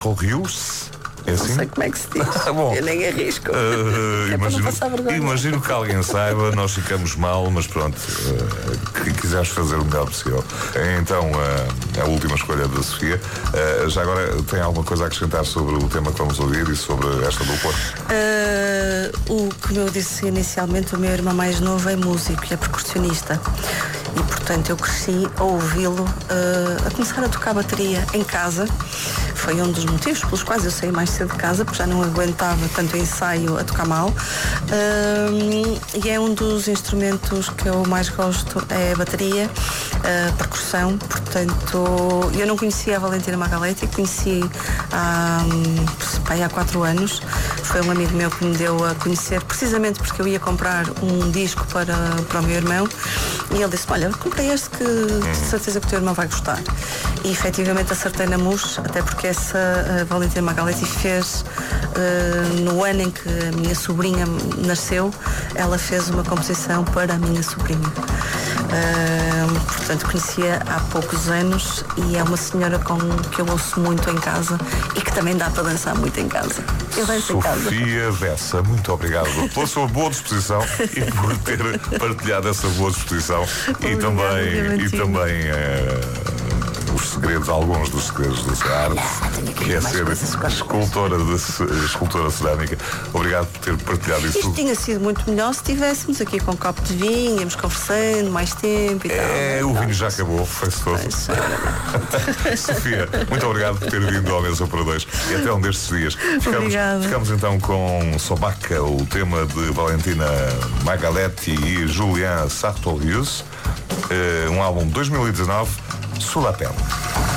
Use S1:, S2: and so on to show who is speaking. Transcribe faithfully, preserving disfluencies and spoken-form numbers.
S1: Rios? É assim?
S2: Não sei como é que se diz.
S1: Bom,
S2: eu nem arrisco.
S1: Uh,
S2: é
S1: imagino,
S2: não
S1: imagino que alguém saiba, nós ficamos mal, mas pronto, uh, que quiseres fazer o melhor possível. Então, uh, a última escolha da Sofia. Uh, já agora, tem alguma coisa a acrescentar sobre o tema que vamos ouvir e sobre esta dupla?
S2: Uh, o que eu disse inicialmente, o meu irmão mais novo é músico e é percussionista. E, portanto, eu cresci a ouvi-lo uh, a começar a tocar bateria em casa. Foi um dos motivos pelos quais eu saí mais cedo de casa, porque já não aguentava tanto ensaio a tocar mal. Uh, e é um dos instrumentos que eu mais gosto, é a bateria, a percussão. Portanto, eu não conhecia a Valentina Magaletti, conheci há, há quatro anos. Foi um amigo meu que me deu a conhecer, precisamente porque eu ia comprar um disco para, para o meu irmão. E ele disse, olha, comprei este que de certeza que o teu irmão vai gostar. E efetivamente acertei na mousse, até porque essa a Valentina Magaletti fez, uh, no ano em que a minha sobrinha nasceu, ela fez uma composição para a minha sobrinha. Uh, portanto, conhecia há poucos anos e é uma senhora com que eu ouço muito em casa e que também dá para dançar muito em casa. Eu danço em casa.
S1: Sofia Bessa, muito obrigado pela sua boa disposição e por ter partilhado essa boa disposição e também, e também uh, os segredos, alguns dos segredos da sua arte, que é ser escultora, de, escultora cerâmica. Obrigado por ter partilhado isso.
S2: Isto tinha sido muito melhor se estivéssemos aqui com um copo de vinho, íamos conversando mais tempo e
S1: é,
S2: tal.
S1: o vinho já acabou, foi-se todo. Sofia, muito obrigado por ter vindo ao Mesa para Dois e até um destes dias. Ficamos, ficamos então com Sobaca, o tema de Valentina Magaletti e Julien Sartorius, uh, um álbum de dois mil e dezanove, Sous la Pelle.